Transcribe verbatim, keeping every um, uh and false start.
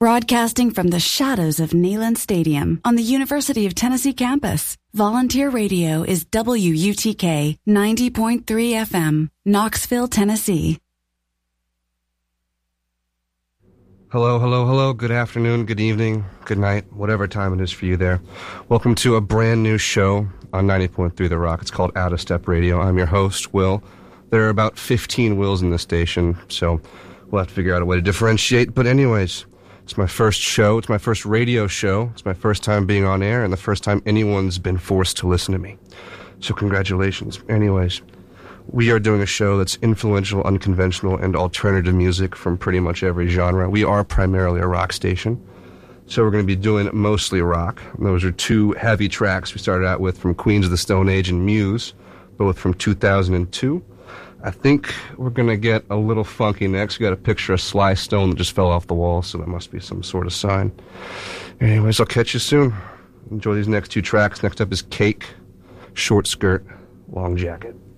Broadcasting from the shadows of Neyland Stadium on the University of Tennessee campus, Volunteer Radio is W U T K ninety point three F M, Knoxville, Tennessee. Hello, hello, hello. Good afternoon, good evening, good night, whatever time it is for you there. Welcome to a brand new show on ninety point three The Rock. It's called Out of Step Radio. I'm your host, Will. There are about fifteen Wills in this station, so we'll have to figure out a way to differentiate. But anyways, it's my first show. It's my first radio show. It's my first time being on air and the first time anyone's been forced to listen to me. So congratulations. Anyways, we are doing a show that's influential, unconventional, and alternative music from pretty much every genre. We are primarily a rock station, so we're going to be doing mostly rock. Those are two heavy tracks we started out with from Queens of the Stone Age and Muse, both from two thousand two. I think we're going to get a little funky next. We got a picture of Sly Stone that just fell off the wall, so that must be some sort of sign. Anyways, I'll catch you soon. Enjoy these next two tracks. Next up is Cake, Short Skirt, Long Jacket.